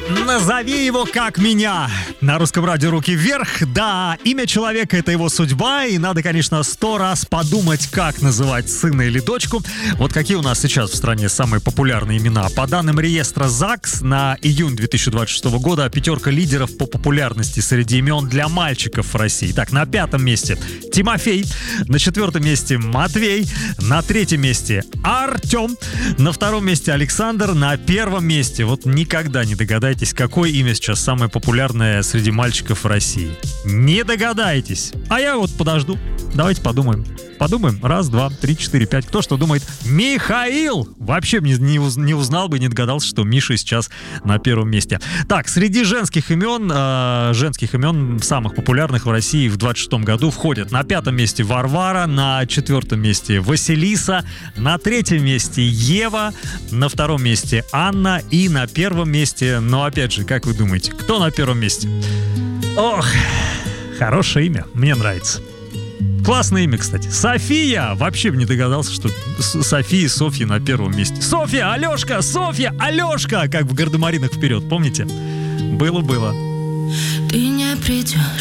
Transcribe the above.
Назови его как меня. На русском радио «Руки вверх». Да, имя человека — это его судьба, и надо, конечно, 100 раз подумать, как называть сына или дочку. Вот какие у нас сейчас в стране самые популярные имена. По данным реестра ЗАГС, на июнь 2026 года пятерка лидеров по популярности среди имен для мальчиков в России. Так, на 5-м месте Тимофей, на 4-м месте Матвей, на 3-м месте Артем, на 2-м месте Александр, на 1-м месте, вот никогда не догадаетесь, какое имя сейчас самое популярное среди мальчиков в России. Не догадаетесь. А я вот подожду. Давайте подумаем. Подумаем. 1, 2, 3, 4, 5. Кто что думает? Михаил! Вообще не узнал бы, не догадался, что Миша сейчас на 1-м месте. Так, среди женских имен самых популярных в России в 26-м году входят: на 5-м месте Варвара, на 4-м месте Василиса, на 3-м месте Ева, на 2-м месте Анна и на 1-м месте, но опять же, как вы думаете, кто на 1-м месте? Ох, хорошее имя, мне нравится. Классное имя, кстати. София! Вообще бы не догадался, что София и Софья на 1-м месте. Софья, Алешка, Софья, Алешка! Как в «Гардемаринах вперед», помните? Было-было. Ты не придешь,